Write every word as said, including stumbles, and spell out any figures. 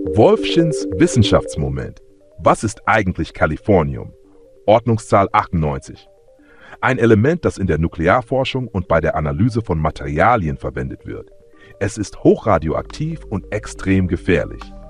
Wolfchens Wissenschaftsmoment. Was ist eigentlich Californium? Ordnungszahl achtundneunzig. Ein Element, das in der Nuklearforschung und bei der Analyse von Materialien verwendet wird. Es ist hochradioaktiv und extrem gefährlich.